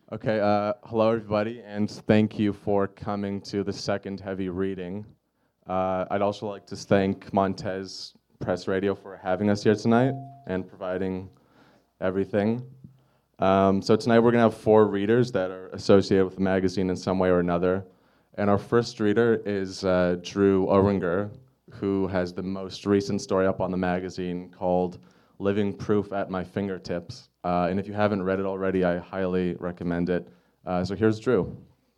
Okay, hello everybody, and thank you for coming to the second heavy reading. I'd also like to thank Montez Press Radio for having us here tonight and providing everything. So tonight we're gonna have four readers that are associated with the magazine in some way or another. And our first reader is Drew Oringer, who has the most recent story up on the magazine called Living Proof at My Fingertips. And if you haven't read it already, I highly recommend it. So here's Drew.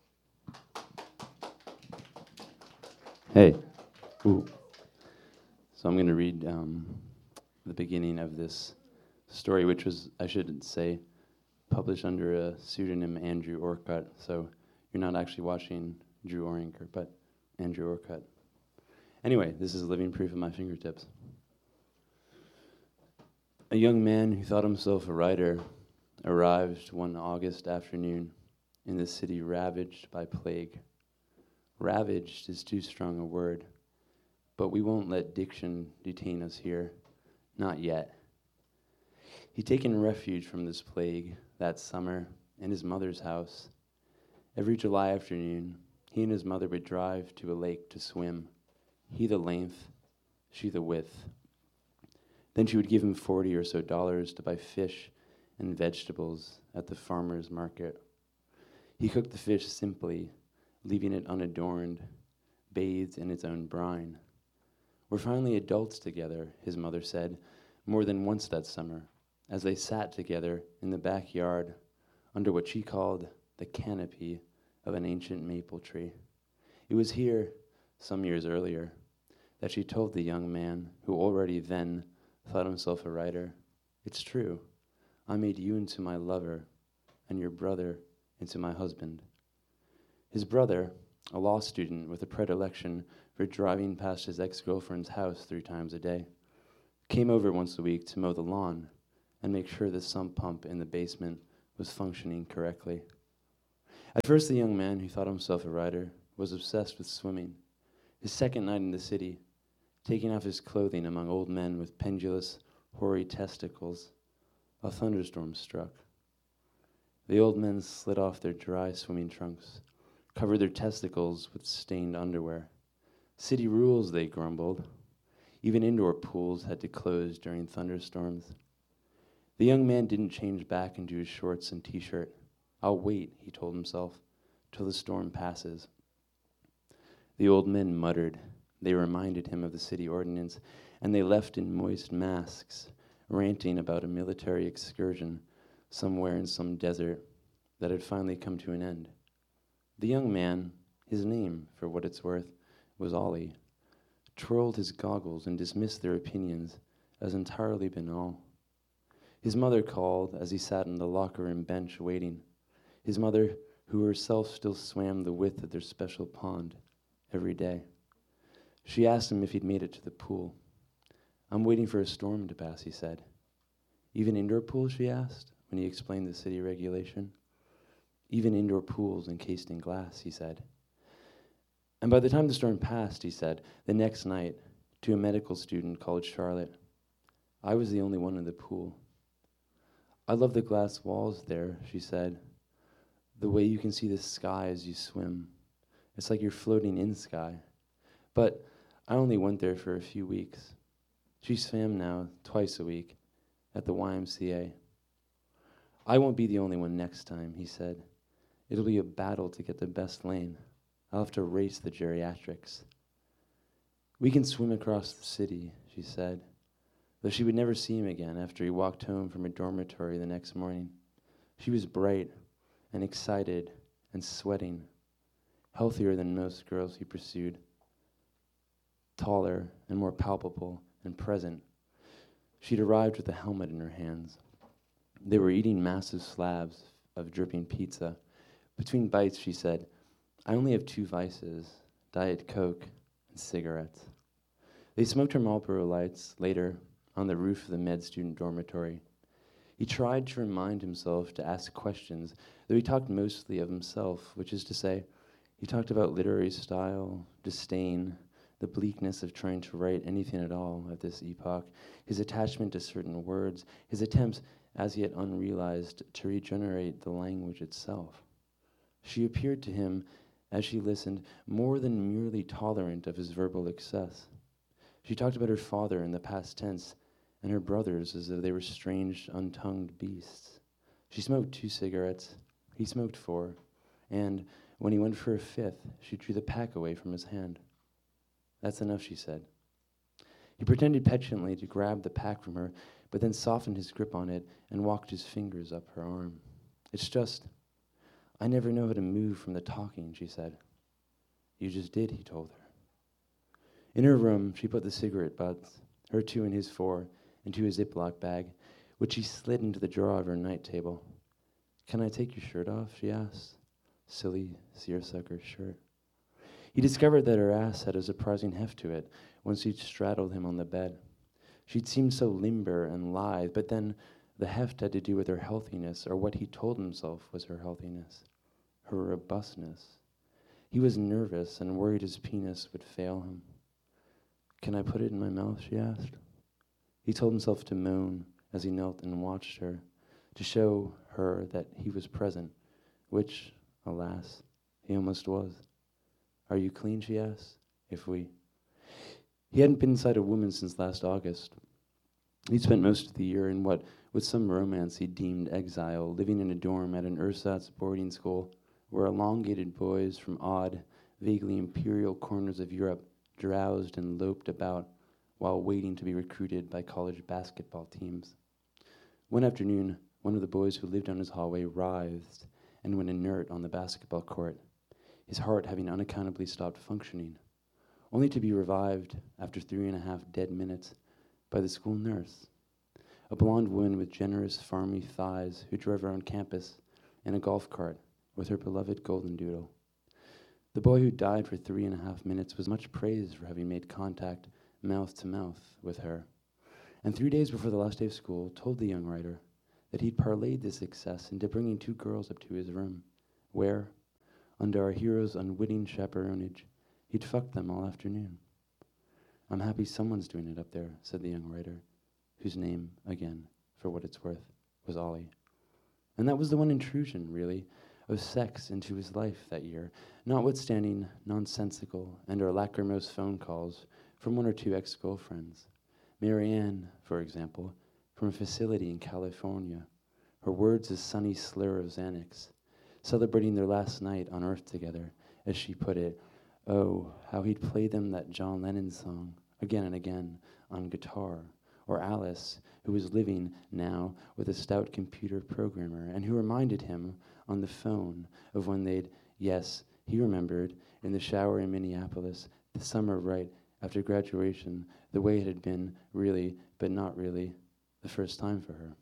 Hey. Ooh. So I'm going to read the beginning of this story, which was, I should say, published under a pseudonym Andrew Orcutt. So you're not actually watching Drew Oringer, but Andrew Orcutt. Anyway, this is living proof at my fingertips. A young man who thought himself a writer arrived one August afternoon in the city ravaged by plague. Ravaged is too strong a word, but we won't let diction detain us here, not yet. He'd taken refuge from this plague that summer in his mother's house. Every July afternoon, he and his mother would drive to a lake to swim, he the length, she the width. Then she would give him $40 or so to buy fish and vegetables at the farmer's market. He cooked the fish simply, leaving it unadorned, bathed in its own brine. We're finally adults together, his mother said, more than once that summer, as they sat together in the backyard under what she called the canopy of an ancient maple tree. It was here, some years earlier, that she told the young man, who already then thought himself a writer, "It's true, I made you into my lover, and your brother into my husband." His brother, a law student with a predilection for driving past his ex-girlfriend's house 3 times a day, came over once a week to mow the lawn and make sure the sump pump in the basement was functioning correctly. At first, the young man who thought himself a writer was obsessed with swimming. His second night in the city, taking off his clothing among old men with pendulous, hoary testicles, a thunderstorm struck. The old men slid off their dry swimming trunks, covered their testicles with stained underwear. City rules, they grumbled. Even indoor pools had to close during thunderstorms. The young man didn't change back into his shorts and t-shirt. "I'll wait," he told himself, "till the storm passes." The old men muttered. They reminded him of the city ordinance, and they left in moist masks, ranting about a military excursion somewhere in some desert that had finally come to an end. The young man, his name, for what it's worth, was Ollie, twirled his goggles and dismissed their opinions as entirely banal. His mother called as he sat on the locker room bench waiting, his mother who herself still swam the width of their special pond every day. She asked him if he'd made it to the pool. "I'm waiting for a storm to pass," he said. "Even indoor pools?" she asked, when he explained the city regulation. "Even indoor pools encased in glass," he said. And by the time the storm passed, he said, the next night, to a medical student called Charlotte, "I was the only one in the pool." "I love the glass walls there," she said. "The way you can see the sky as you swim. It's like you're floating in sky. But I only went there for a few weeks." She swam now twice a week at the YMCA. "I won't be the only one next time," he said. "It'll be a battle to get the best lane. I'll have to race the geriatrics." "We can swim across the city," she said, though she would never see him again after he walked home from her dormitory the next morning. She was bright and excited and sweating, healthier than most girls he pursued, taller and more palpable and present. She'd arrived with a helmet in her hands. They were eating massive slabs of dripping pizza. Between bites, she said, "I only have 2 vices, Diet Coke and cigarettes." They smoked her Marlboro Lights later on the roof of the med student dormitory. He tried to remind himself to ask questions, though he talked mostly of himself, which is to say, he talked about literary style, disdain, the bleakness of trying to write anything at all at this epoch, his attachment to certain words, his attempts as yet unrealized, to regenerate the language itself. She appeared to him, as she listened, more than merely tolerant of his verbal excess. She talked about her father in the past tense and her brothers as though they were strange, untongued beasts. She smoked 2 cigarettes, he smoked 4, and when he went for a 5th, she drew the pack away from his hand. "That's enough," she said. He pretended petulantly to grab the pack from her, but then softened his grip on it and walked his fingers up her arm. "It's just, I never know how to move from the talking," she said. "You just did," he told her. In her room, she put the cigarette butts, her 2 and his 4, into a Ziploc bag, which she slid into the drawer of her night table. "Can I take your shirt off?" she asked. Silly seersucker shirt. He discovered that her ass had a surprising heft to it once she'd straddled him on the bed. She'd seemed so limber and lithe, but then the heft had to do with her healthiness, or what he told himself was her healthiness, her robustness. He was nervous and worried his penis would fail him. "Can I put it in my mouth?" she asked. He told himself to moan as he knelt and watched her, to show her that he was present, which, alas, he almost was. "Are you clean?" she asked. He hadn't been inside a woman since last August. He'd spent most of the year in what, with some romance he deemed exile, living in a dorm at an ersatz boarding school, where elongated boys from odd, vaguely imperial corners of Europe drowsed and loped about while waiting to be recruited by college basketball teams. One afternoon, one of the boys who lived down his hallway writhed and went inert on the basketball court, his heart having unaccountably stopped functioning, only to be revived after 3.5 dead minutes by the school nurse, a blonde woman with generous, farmy thighs who drove around campus in a golf cart with her beloved golden doodle. The boy who died for 3.5 minutes was much praised for having made contact mouth to mouth with her, and 3 days before the last day of school told the young writer that he'd parlayed this success into bringing 2 girls up to his room, where, under our hero's unwitting chaperonage, he'd fucked them all afternoon. "I'm happy someone's doing it up there," said the young writer, whose name, again, for what it's worth, was Ollie. And that was the one intrusion, really, of sex into his life that year, notwithstanding nonsensical and or lachrymose phone calls from 1 or 2 ex-girlfriends. Marianne, for example, from a facility in California, her words a sunny slur of Xanax, celebrating their last night on Earth together, as she put it. Oh, how he'd play them that John Lennon song again and again on guitar. Or Alice, who was living now with a stout computer programmer and who reminded him on the phone of when they'd, yes, he remembered, in the shower in Minneapolis, the summer right after graduation, the way it had been, really, but not really, the first time for her.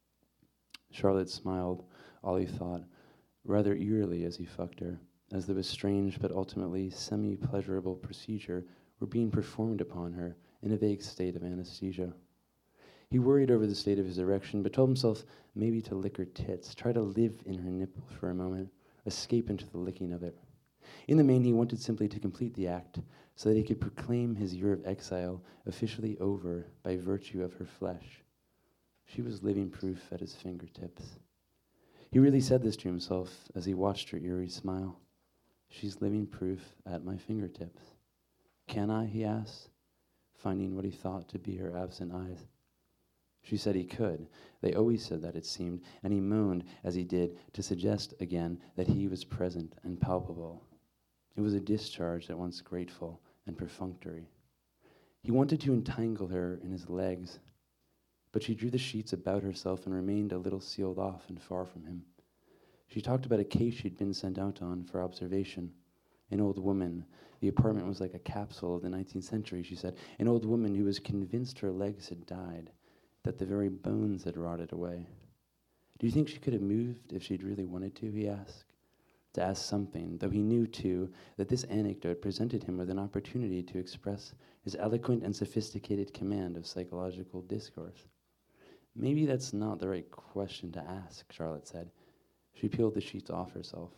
Charlotte smiled, Ollie thought, rather eerily as he fucked her, as though a strange but ultimately semi-pleasurable procedure were being performed upon her in a vague state of anesthesia. He worried over the state of his erection, but told himself maybe to lick her tits, try to live in her nipple for a moment, escape into the licking of it. In the main, he wanted simply to complete the act so that he could proclaim his year of exile officially over by virtue of her flesh. She was living proof at his fingertips. He really said this to himself as he watched her eerie smile. She's living proof at my fingertips. Can I, he asked, finding what he thought to be her absent eyes. She said he could. They always said that, it seemed, and he moaned as he did to suggest again that he was present and palpable. It was a discharge at once grateful and perfunctory. He wanted to entangle her in his legs, but she drew the sheets about herself and remained a little sealed off and far from him. She talked about a case she'd been sent out on for observation. An old woman. The apartment was like a capsule of the 19th century, she said. An old woman who was convinced her legs had died, that the very bones had rotted away. Do you think she could have moved if she'd really wanted to, he asked. To ask something, though he knew, too, that this anecdote presented him with an opportunity to express his eloquent and sophisticated command of psychological discourse. Maybe that's not the right question to ask, Charlotte said. She peeled the sheets off herself.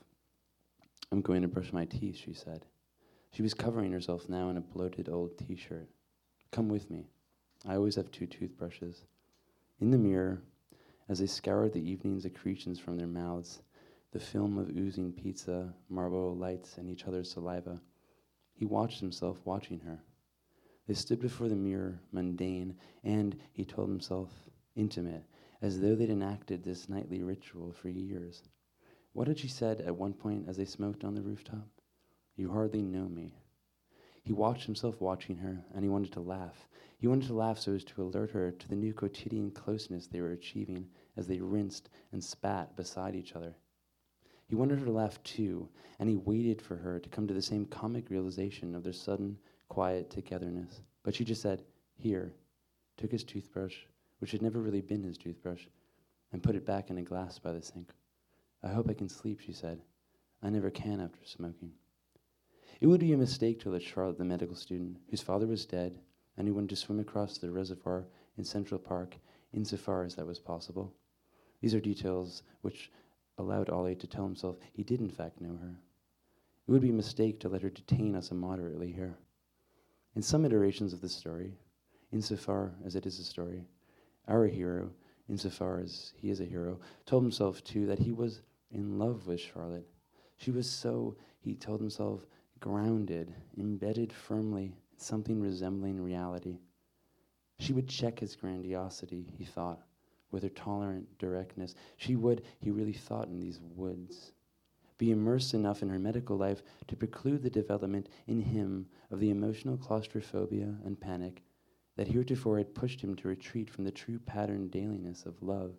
I'm going to brush my teeth, she said. She was covering herself now in a bloated old t-shirt. Come with me. I always have 2 toothbrushes. In the mirror, as they scoured the evening's accretions from their mouths, the film of oozing pizza, Marlboro lights, and each other's saliva. He watched himself watching her. They stood before the mirror, mundane, and, he told himself, intimate, as though they'd enacted this nightly ritual for years. What had she said at one point as they smoked on the rooftop? "You hardly know me." He watched himself watching her, and he wanted to laugh. He wanted to laugh so as to alert her to the new quotidian closeness they were achieving as they rinsed and spat beside each other. He wanted her to laugh too, and he waited for her to come to the same comic realization of their sudden, quiet togetherness. But she just said, "Here," took his toothbrush, which had never really been his toothbrush, and put it back in a glass by the sink. "I hope I can sleep," she said. "I never can after smoking." It would be a mistake to let Charlotte, the medical student, whose father was dead, and who wanted to swim across the reservoir in Central Park, insofar as that was possible. These are details which allowed Ollie to tell himself he did in fact know her. It would be a mistake to let her detain us immoderately here. In some iterations of the story, insofar as it is a story, our hero, insofar as he is a hero, told himself too that he was in love with Charlotte. She was so, he told himself, grounded, embedded firmly in something resembling reality. She would check his grandiosity, he thought, with her tolerant directness. She would, he really thought in these woods, be immersed enough in her medical life to preclude the development in him of the emotional claustrophobia and panic that heretofore had pushed him to retreat from the true patterned dailiness of love.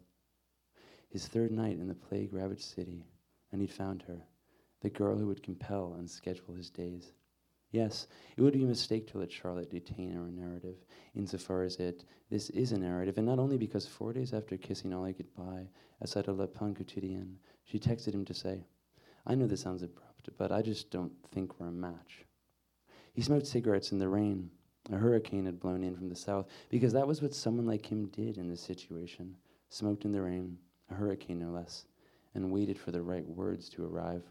His third night in the plague-ravaged city, and he'd found her, the girl who would compel and schedule his days. Yes, it would be a mistake to let Charlotte detain our narrative, insofar as this is a narrative, and not only because 4 days after kissing Ollie goodbye outside of Le Pain Quotidien, she texted him to say, "I know this sounds abrupt, but I just don't think we're a match." He smoked cigarettes in the rain. A hurricane had blown in from the south, because that was what someone like him did in this situation. Smoked in the rain, a hurricane no less, and waited for the right words to arrive.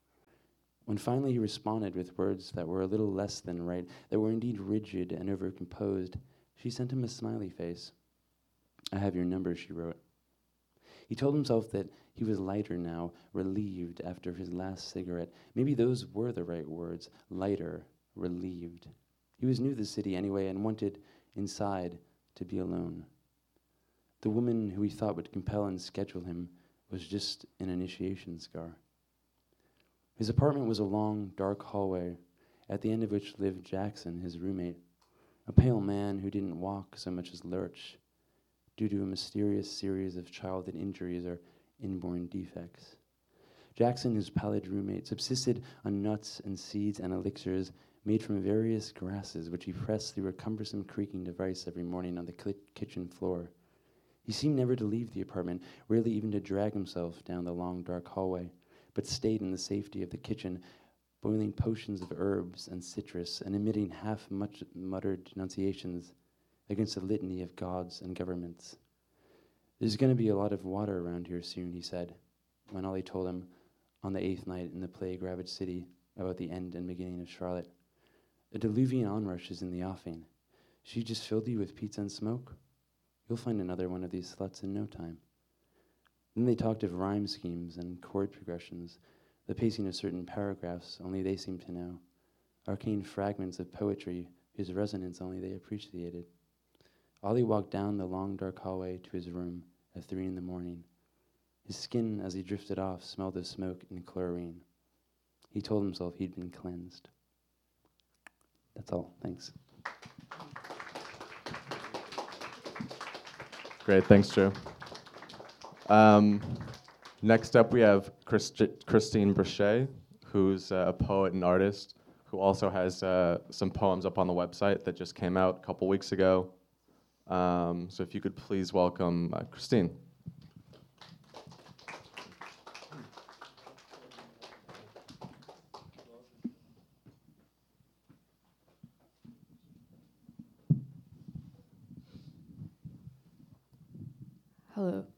When finally he responded with words that were a little less than right, that were indeed rigid and overcomposed, she sent him a smiley face. "I have your number," she wrote. He told himself that he was lighter now, relieved after his last cigarette. Maybe those were the right words, lighter, relieved. He was new to the city anyway and wanted, inside, to be alone. The woman who he thought would compel and schedule him was just an initiation scar. His apartment was a long, dark hallway, at the end of which lived Jackson, his roommate, a pale man who didn't walk so much as lurch, due to a mysterious series of childhood injuries or inborn defects. Jackson, his pallid roommate, subsisted on nuts and seeds and elixirs made from various grasses, which he pressed through a cumbersome creaking device every morning on the kitchen floor. He seemed never to leave the apartment, rarely even to drag himself down the long, dark hallway, but stayed in the safety of the kitchen, boiling potions of herbs and citrus and emitting half-muttered denunciations against a litany of gods and governments. "There's going to be a lot of water around here soon," he said, when Ollie told him on the 8th night in the plague-ravaged city about the end and beginning of Charlotte. "A diluvian onrush is in the offing. She just filled you with pizza and smoke? You'll find another one of these sluts in no time." Then they talked of rhyme schemes and chord progressions, the pacing of certain paragraphs only they seemed to know, arcane fragments of poetry whose resonance only they appreciated. Ollie walked down the long, dark hallway to his room at 3 a.m. His skin, as he drifted off, smelled of smoke and chlorine. He told himself he'd been cleansed. That's all. Thanks. Great, thanks, Drew. Next up, we have Christine Brachet, who's a poet and artist, who also has some poems up on the website that just came out a couple weeks ago. So if you could please welcome Christine. Hello.